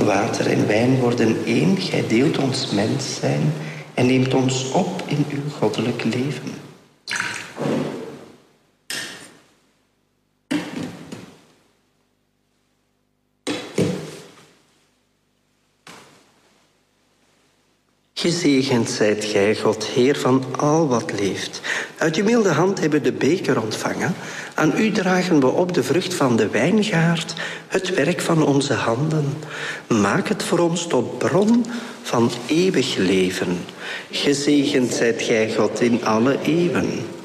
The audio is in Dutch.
water en wijn worden één. Gij deelt ons mens zijn en neemt ons op in uw goddelijk leven. Gezegend zijt gij, God, Heer van al wat leeft. Uit uw milde hand hebben we de beker ontvangen. Aan u dragen we op de vrucht van de wijngaard, het werk van onze handen. Maak het voor ons tot bron van eeuwig leven. Gezegend zijt gij, God, in alle eeuwen.